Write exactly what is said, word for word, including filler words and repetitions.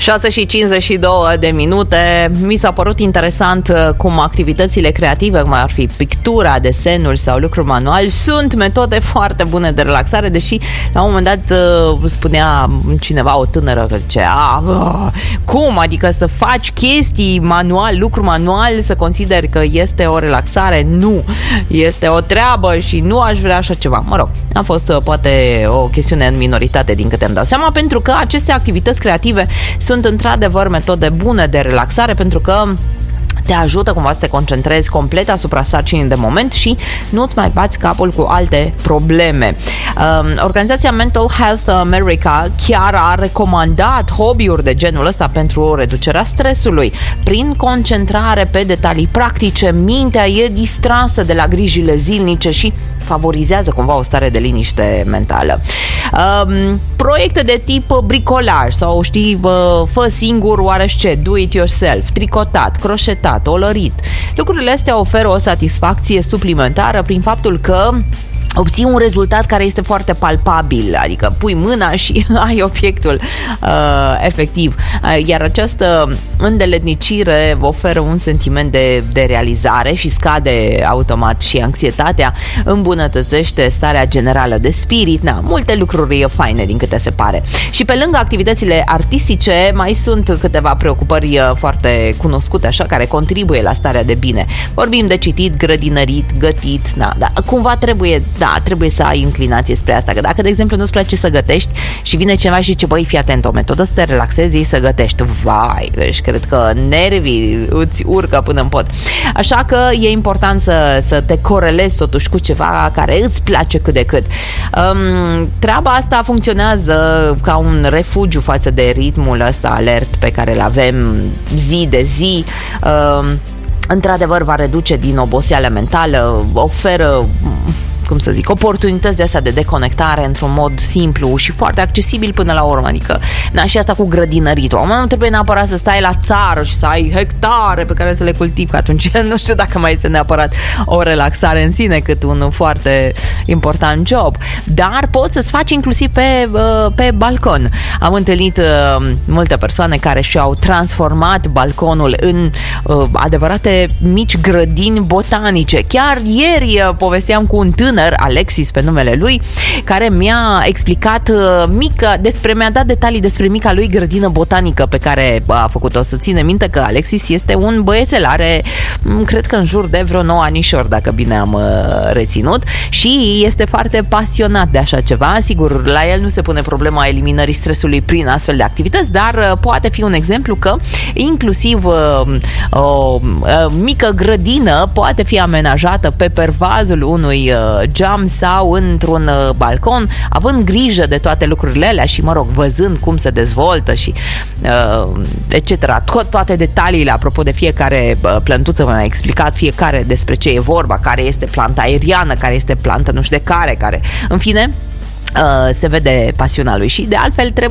șase și cincizeci și două de minute. Mi s-a părut interesant cum activitățile creative, cum ar fi pictura, desenul sau lucru manual, sunt metode foarte bune de relaxare, deși la un moment dat spunea cineva, o tânără, că zicea, cum? Adică să faci chestii manual, lucru manual, să consideri că este o relaxare? Nu, este o treabă și nu aș vrea așa ceva. Mă rog, a fost poate o chestiune în minoritate din câte îmi dau seama, pentru că aceste activități creative sunt într-adevăr metode bune de relaxare, pentru că te ajută cumva să te concentrezi complet asupra sarcinii de moment și nu-ți mai bați capul cu alte probleme. Organizația Mental Health America chiar a recomandat hobby-uri de genul ăsta pentru reducerea stresului. Prin concentrare pe detalii practice, mintea e distrasă de la grijile zilnice și favorizează cumva o stare de liniște mentală. Um, proiecte de tip bricolaj sau știi, fă singur oarește, do it yourself, tricotat, croșetat, olărit. Lucrurile astea oferă o satisfacție suplimentară prin faptul că obții un rezultat care este foarte palpabil, adică pui mâna și ai obiectul uh, efectiv. Uh, iar această îndeletnicire oferă un sentiment de, de realizare și scade automat și anxietatea, îmbunătățește starea generală de spirit, na, multe lucruri faine din câte se pare. Și pe lângă activitățile artistice mai sunt câteva preocupări foarte cunoscute, așa, care contribuie la starea de bine. Vorbim de citit, grădinărit, gătit, na, da, cumva trebuie Da, trebuie să ai inclinație spre asta. Că dacă, de exemplu, nu-ți place să gătești și vine cineva și zice, băi, fii atent, o metodă să te relaxezi e să gătești. Vai, deci cred că nervii îți urcă până în pot. Așa că e important să, să te corelezi totuși cu ceva care îți place cât de cât. Um, treaba asta funcționează ca un refugiu față de ritmul ăsta alert pe care îl avem zi de zi. Um, într-adevăr va reduce din oboseală mentală, oferă, cum să zic, oportunități de astea de deconectare într-un mod simplu și foarte accesibil până la urmă. Adică, na, și asta cu grădinăritul. Oamenii nu trebuie neapărat să stai la țară și să ai hectare pe care să le cultivi, că atunci nu știu dacă mai este neapărat o relaxare în sine, cât un foarte important job. Dar poți să-ți faci inclusiv pe, pe balcon. Am întâlnit multe persoane care și-au transformat balconul în adevărate mici grădini botanice. Chiar ieri povesteam cu un tânăr, Alexis pe numele lui, care mi-a explicat uh, mică, despre, mi-a dat detalii despre mica lui grădină botanică pe care a făcut-o. Să ține minte că Alexis este un băiețel, are, cred că în jur de vreo nouă anișori, dacă bine am uh, reținut, și este foarte pasionat de așa ceva. Sigur, la el nu se pune problema eliminării stresului prin astfel de activități, dar uh, poate fi un exemplu că inclusiv uh, o uh, mică grădină poate fi amenajată pe pervazul unui uh, geam sau într-un uh, balcon, având grijă de toate lucrurile alea și, mă rog, văzând cum se dezvoltă și uh, et cetera. To- toate detaliile, apropo de fiecare uh, plântuță, v-am explicat fiecare despre ce e vorba, care este planta aeriană, care este planta nu știu de care, care, în fine, uh, se vede pasiunea lui și de altfel trebuie